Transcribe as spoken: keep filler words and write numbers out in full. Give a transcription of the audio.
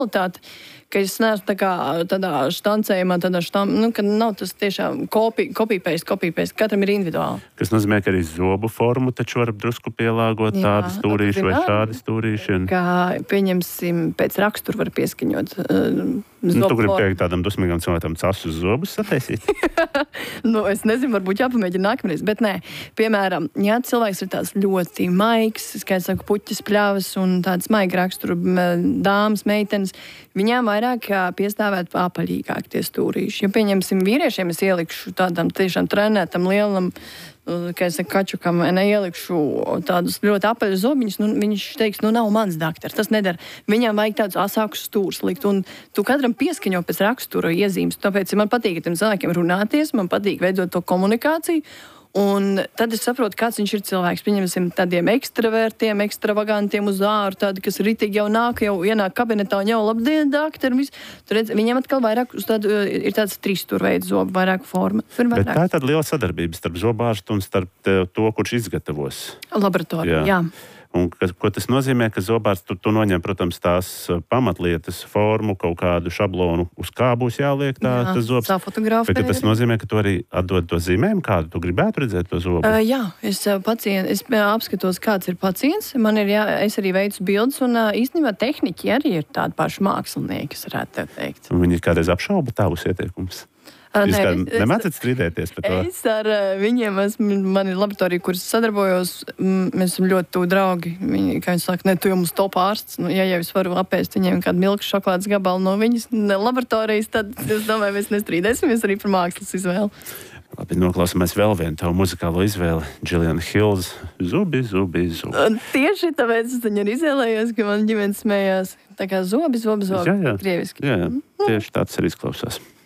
kvalitāti, ka es neesmu tā kā tādā štancējumā, tādā štam, nu, ka nav tas tiešām copy-paste, copy-paste, katram ir individuāli. Kas nozīmē, ka arī zobu formu taču var drusku pielāgot jā, tādu stūrīšu vai šādu stūrīšu. Kā, pieņemsim, pēc rakstura var pieskaņot uh, nu, tu gribi teikt tādam dusmīgam cilvēkam casu uz zobus sataisīt? nu, es nezinu, varbūt jāpamēģina nākamreiz, bet nē. Piemēram, ja cilvēks ir tāds ļoti maigs, kā es saku, puķis, pļavas un tāds maigi raksturu dāmas, meitenes, viņām vairāk piestāvēt apaļīgāk tie stūrīši. Ja pieņemsim vīriešiem, es ielikšu tādam tiešām trenētam lielam, kā es saku, kačukam, neielikšu tādus ļoti apaļus zobiņus, nu, viņš teiks, nu nav mans daktars, tas nedara. Viņām vajag tādus asākus stūrus likt, un tu katram pieskaņo pēc rakstura iezīmes, tāpēc man patīk ar tiem cilvēkiem runāties, man patīk veidot to komunikāciju, un tad es saprotu, kāds viņš ir cilvēks. Pieņemsim tādiem ekstravertiem, ekstravagantiem uz āru, tādi, kas ritīgi jau nāk, jau ienāk kabinetā un jau labdien, daktari. Tur redz, viņiem atkal vairāk uz tādu, ir tāds trīsstūrveidu zobu, vairāk forma. Bet tā ir tāda liela sadarbība starp zobārstu un starp to, kurš izgatavos. Laboratorija, jā. jā. Un, ka, ko tas nozīmē, ka zobārsts tu, tu noņem, protams, tās pamatlietas formu, kaut kādu šablonu, uz kā būs jāliek tā, jā, tas zobs. Bet tas nozīmē, ka tu arī atdod to zīmējumu, kādu tu gribētu redzēt to zobu? Uh, jā, es, pacient, es apskatos, kāds ir pacients. Man ir jā, es arī veicu bildes, un uh, īstenībā tehniķi arī ir tādi paši mākslinieki, es varētu teikt. Un viņi kādreiz apšauba tavus ieteikumus? Jūs kā nemācat strīdēties par to? Es ar viņiem, esmu, man ir laboratorija, kuras sadarbojos, mēs esam ļoti tuvu draugi. Viņi, kā viņi saka, ne, tu jau mums top ārsts, nu, ja jau es varu apēst viņiem kādu milku šokolādes gabalu no viņas laboratorijas, tad es domāju, mēs nestrīdēsimies arī par mākslas izvēli. Labi, noklausāmies vēl vienu tavu muzikālo izvēli, Gillian Hills, Zubi, zubi, zubi. Un tieši tāpēc es viņu arī izvēlējos, ka man ģimenes smējās. Tā kā zobi, zobi, zobi, jā, jā. krieviski. Jā, jā, tieši tāds arī izklausās.